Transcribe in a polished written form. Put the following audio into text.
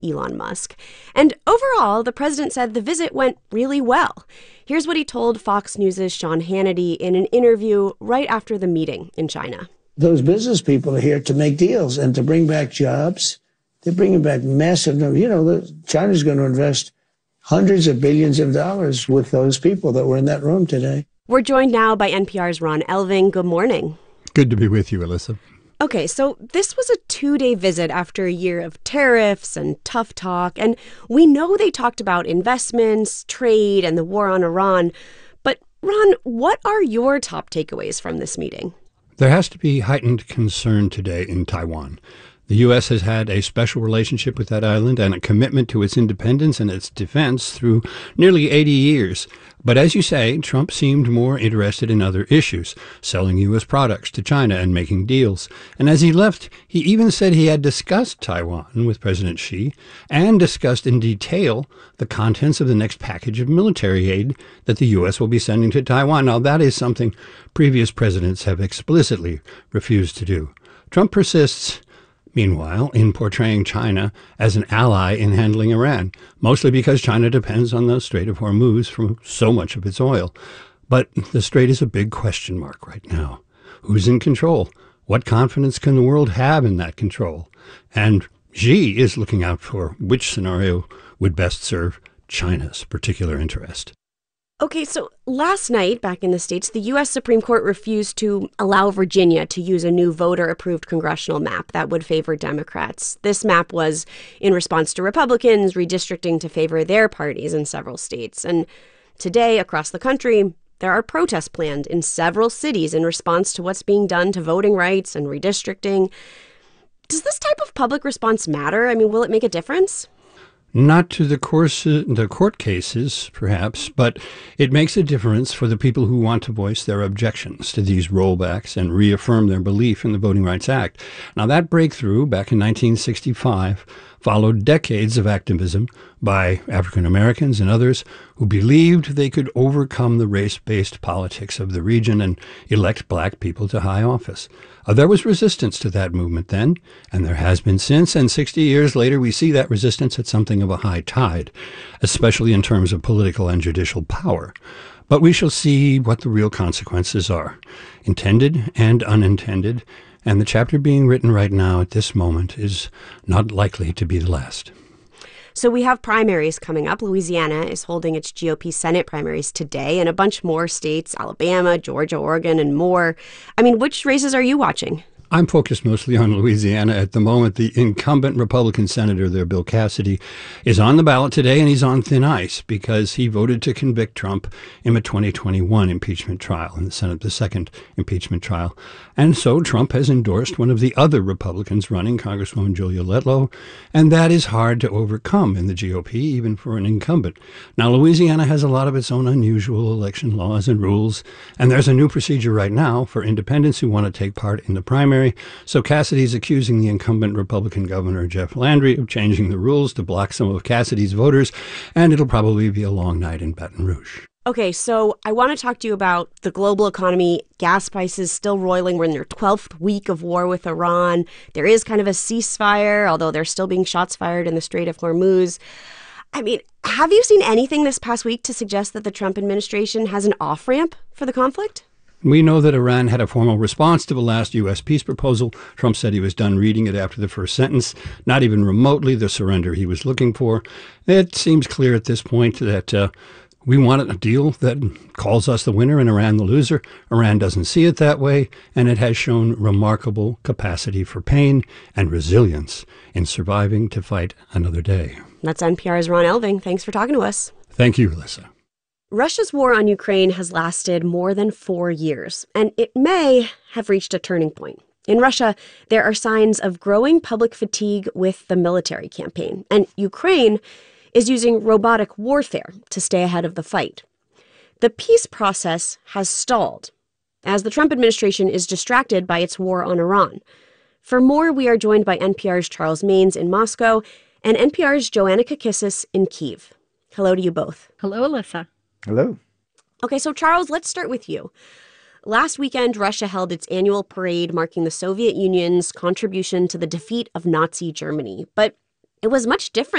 Elon Musk. And overall, the president said the visit went really well. Here's what he told Fox News' Sean Hannity in an interview right after the meeting in China. Those business people are here to make deals and to bring back jobs. They're bringing back massive numbers. China's going to invest hundreds of billions of dollars with those people that were in that room today. We're joined now by NPR's Ron Elving. Good morning. Good to be with you, Alyssa. Okay, so this was a 2-day visit after a year of tariffs and tough talk, and we know they talked about investments, trade, and the war on Iran. But Ron, what are your top takeaways from this meeting? There has to be heightened concern today in Taiwan. The U.S. has had a special relationship with that island and a commitment to its independence and its defense through nearly 80 years. But as you say, Trump seemed more interested in other issues, selling U.S. products to China and making deals. And as he left, he even said he had discussed Taiwan with President Xi and discussed in detail the contents of the next package of military aid that the U.S. will be sending to Taiwan. Now, that is something previous presidents have explicitly refused to do. Trump persists, meanwhile, in portraying China as an ally in handling Iran, mostly because China depends on the Strait of Hormuz for so much of its oil. But the strait is a big question mark right now. Who's in control? What confidence can the world have in that control? And Xi is looking out for which scenario would best serve China's particular interest. Okay, so last night, back in the States, the U.S. Supreme Court refused to allow Virginia to use a new voter-approved congressional map that would favor Democrats. This map was in response to Republicans redistricting to favor their parties in several states. And today, across the country, there are protests planned in several cities in response to what's being done to voting rights and redistricting. Does this type of public response matter? I mean, will it make a difference? Not to the court cases, perhaps, but it makes a difference for the people who want to voice their objections to these rollbacks and reaffirm their belief in the Voting Rights Act. Now, that breakthrough back in 1965 followed decades of activism by African Americans and others who believed they could overcome the race-based politics of the region and elect black people to high office. There was resistance to that movement then, and there has been since, and 60 years later we see that resistance at something of a high tide, especially in terms of political and judicial power. But we shall see what the real consequences are, intended and unintended, and the chapter being written right now at this moment is not likely to be the last. So we have primaries coming up. Louisiana is holding its GOP Senate primaries today, and a bunch more states, Alabama, Georgia, Oregon, and more. I mean, which races are you watching? I'm focused mostly on Louisiana at the moment. The incumbent Republican senator there, Bill Cassidy, is on the ballot today, and he's on thin ice because he voted to convict Trump in the 2021 impeachment trial, in the Senate, the second impeachment trial. And so Trump has endorsed one of the other Republicans running, Congresswoman Julia Letlow, and that is hard to overcome in the GOP, even for an incumbent. Now, Louisiana has a lot of its own unusual election laws and rules, and there's a new procedure right now for independents who want to take part in the primary. So Cassidy's accusing the incumbent Republican governor, Jeff Landry, of changing the rules to block some of Cassidy's voters, and it'll probably be a long night in Baton Rouge. Okay, so I want to talk to you about the global economy. Gas prices still roiling. We're in their 12th week of war with Iran. There is kind of a ceasefire, although there's still being shots fired in the Strait of Hormuz. I mean, have you seen anything this past week to suggest that the Trump administration has an off-ramp for the conflict? We know that Iran had a formal response to the last U.S. peace proposal. Trump said he was done reading it after the first sentence, not even remotely the surrender he was looking for. It seems clear at this point that we want a deal that calls us the winner and Iran the loser. Iran doesn't see it that way, and it has shown remarkable capacity for pain and resilience in surviving to fight another day. That's NPR's Ron Elving. Thanks for talking to us. Thank you, Alyssa. Russia's war on Ukraine has lasted more than 4 years, and it may have reached a turning point. In Russia, there are signs of growing public fatigue with the military campaign, and Ukraine is using robotic warfare to stay ahead of the fight. The peace process has stalled, as the Trump administration is distracted by its war on Iran. For more, we are joined by NPR's Charles Maynes in Moscow and NPR's Joanna Kakissis in Kyiv. Hello to you both. Hello, Alyssa. Hello. Okay, so Charles, let's start with you. Last weekend, Russia held its annual parade marking the Soviet Union's contribution to the defeat of Nazi Germany. But it was much different